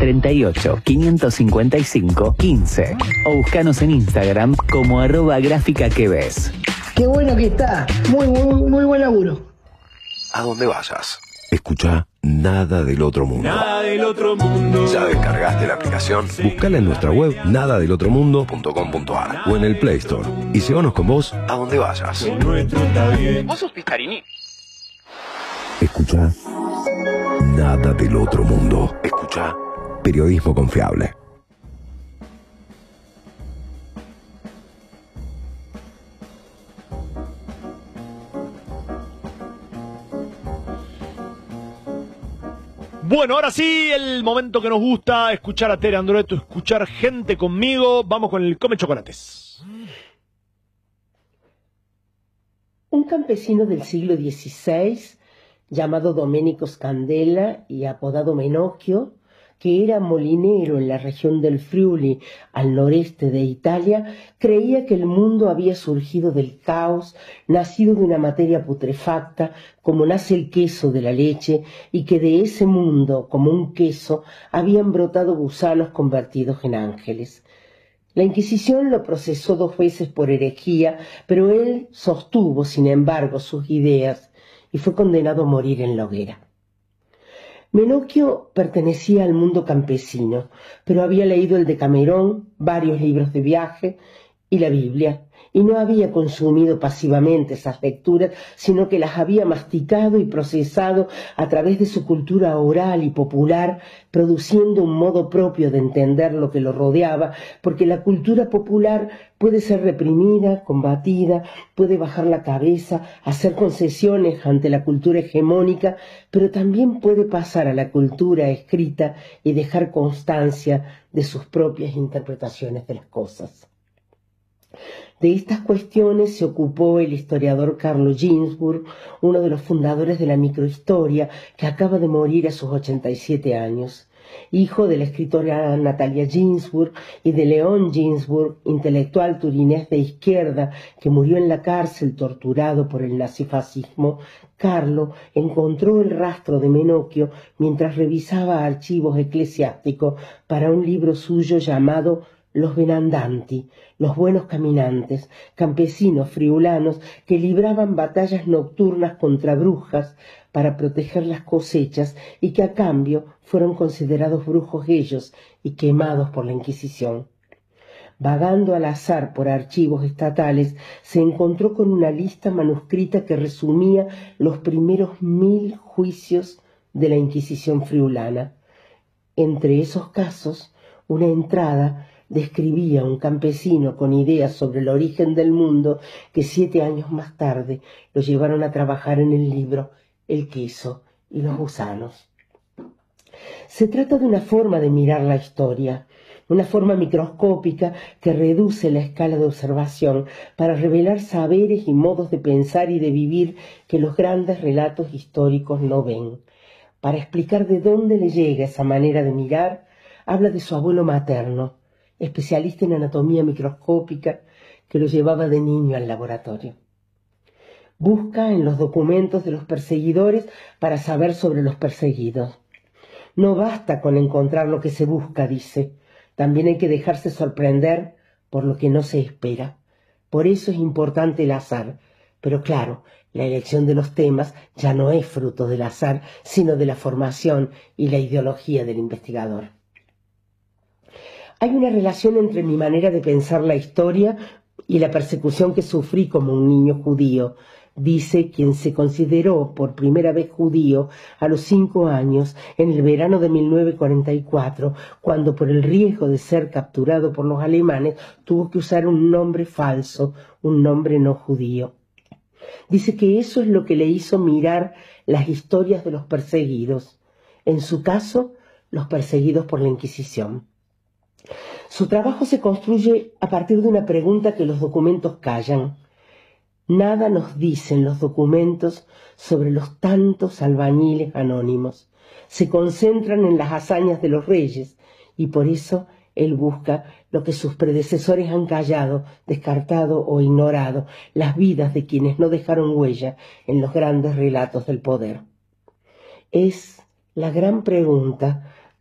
38 555 15 o búscanos en Instagram como @gráficaqueves. Qué bueno que está, muy buen laburo. A donde vayas, escucha Nada del Otro Mundo. Nada del Otro Mundo. ¿Ya descargaste la aplicación? Búscala en nuestra web nadadelotromundo.com.ar o en el Play Store y llévanos con vos a donde vayas. El nuestro está bien. ¿Vos sos Piscarini? Escucha Nada del Otro Mundo. Escucha periodismo confiable. Bueno, ahora sí, el momento que nos gusta, escuchar a Tere Andrueto, escuchar gente conmigo. Vamos con el Come Chocolates. Un campesino del siglo XVI, llamado Domenico Scandella y apodado Menocchio, que era molinero en la región del Friuli, al noreste de Italia, creía que el mundo había surgido del caos, nacido de una materia putrefacta, como nace el queso de la leche, y que de ese mundo, como un queso, habían brotado gusanos convertidos en ángeles. La Inquisición lo procesó 2 veces por herejía, pero él sostuvo, sin embargo, sus ideas y fue condenado a morir en la hoguera. Menocchio pertenecía al mundo campesino, pero había leído el Decamerón, varios libros de viaje y la Biblia, y no había consumido pasivamente esas lecturas, sino que las había masticado y procesado a través de su cultura oral y popular, produciendo un modo propio de entender lo que lo rodeaba, porque la cultura popular puede ser reprimida, combatida, puede bajar la cabeza, hacer concesiones ante la cultura hegemónica, pero también puede pasar a la cultura escrita y dejar constancia de sus propias interpretaciones de las cosas. De estas cuestiones se ocupó el historiador Carlo Ginzburg, uno de los fundadores de la microhistoria, que acaba de morir a sus 87 años. Hijo de la escritora Natalia Ginzburg y de León Ginzburg, intelectual turinés de izquierda que murió en la cárcel torturado por el nazifascismo, Carlo encontró el rastro de Menocchio mientras revisaba archivos eclesiásticos para un libro suyo llamado Los Benandanti, los buenos caminantes, campesinos friulanos que libraban batallas nocturnas contra brujas para proteger las cosechas y que a cambio fueron considerados brujos ellos y quemados por la Inquisición. Vagando al azar por archivos estatales, se encontró con una lista manuscrita que resumía los primeros 1000 juicios de la Inquisición friulana. Entre esos casos, una entrada describía a un campesino con ideas sobre el origen del mundo que 7 años más tarde lo llevaron a trabajar en el libro El queso y los gusanos. Se trata de una forma de mirar la historia, una forma microscópica que reduce la escala de observación para revelar saberes y modos de pensar y de vivir que los grandes relatos históricos no ven. Para explicar de dónde le llega esa manera de mirar, habla de su abuelo materno, especialista en anatomía microscópica, que lo llevaba de niño al laboratorio. Busca en los documentos de los perseguidores para saber sobre los perseguidos. No basta con encontrar lo que se busca, dice. También hay que dejarse sorprender por lo que no se espera. Por eso es importante el azar. Pero claro, la elección de los temas ya no es fruto del azar, sino de la formación y la ideología del investigador. Hay una relación entre mi manera de pensar la historia y la persecución que sufrí como un niño judío, dice quien se consideró por primera vez judío a los 5 años en el verano de 1944, cuando por el riesgo de ser capturado por los alemanes tuvo que usar un nombre falso, un nombre no judío. Dice que eso es lo que le hizo mirar las historias de los perseguidos, en su caso, los perseguidos por la Inquisición. Su trabajo se construye a partir de una pregunta que los documentos callan. Nada nos dicen los documentos sobre los tantos albañiles anónimos. Se concentran en las hazañas de los reyes y por eso él busca lo que sus predecesores han callado, descartado o ignorado, las vidas de quienes no dejaron huella en los grandes relatos del poder. Es la gran pregunta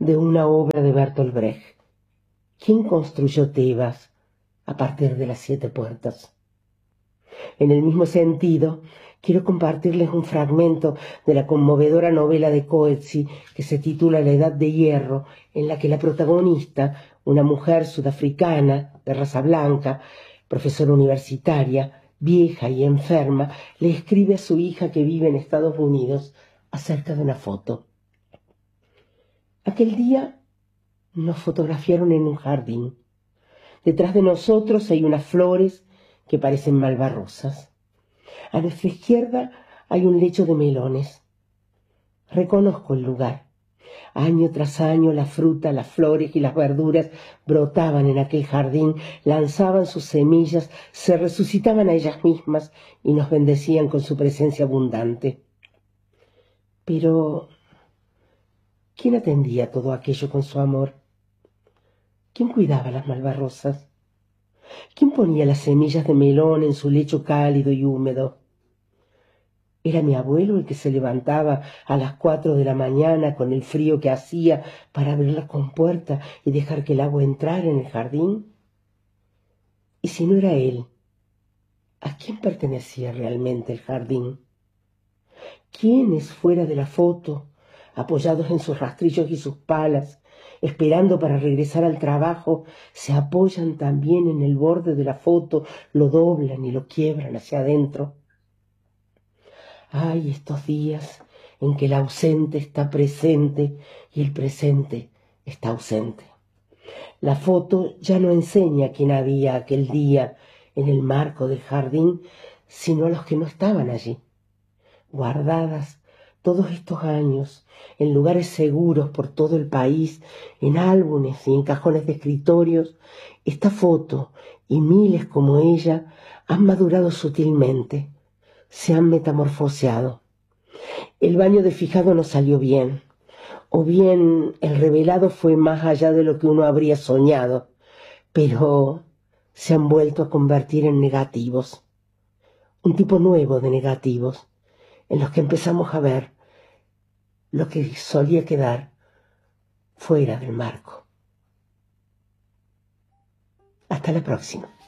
de una obra de Bertolt Brecht. ¿Quién construyó Tebas a partir de las 7 puertas? En el mismo sentido, quiero compartirles un fragmento de la conmovedora novela de Coetzee que se titula La Edad de Hierro, en la que la protagonista, una mujer sudafricana de raza blanca, profesora universitaria, vieja y enferma, le escribe a su hija que vive en Estados Unidos acerca de una foto. Aquel día nos fotografiaron en un jardín. Detrás de nosotros hay unas flores que parecen malvarrosas. A nuestra izquierda hay un lecho de melones. Reconozco el lugar. Año tras año la fruta, las flores y las verduras brotaban en aquel jardín, lanzaban sus semillas, se resucitaban a ellas mismas y nos bendecían con su presencia abundante. Pero ¿quién atendía todo aquello con su amor? ¿Quién cuidaba las malvarrosas? ¿Quién ponía las semillas de melón en su lecho cálido y húmedo? ¿Era mi abuelo el que se levantaba a las 4 de la mañana con el frío que hacía para abrir la compuerta y dejar que el agua entrara en el jardín? Y si no era él, ¿a quién pertenecía realmente el jardín? ¿Quiénes fuera de la foto, apoyados en sus rastrillos y sus palas, esperando para regresar al trabajo, se apoyan también en el borde de la foto, lo doblan y lo quiebran hacia adentro? Ay, estos días en que el ausente está presente y el presente está ausente. La foto ya no enseña quién había aquel día en el marco del jardín, sino a los que no estaban allí. Guardadas todos estos años en lugares seguros por todo el país, en álbumes y en cajones de escritorios, esta foto y miles como ella han madurado sutilmente, se han metamorfoseado. El baño de fijado no salió bien, o bien el revelado fue más allá de lo que uno habría soñado, pero se han vuelto a convertir en negativos, un tipo nuevo de negativos, en los que empezamos a ver lo que solía quedar fuera del marco. Hasta la próxima.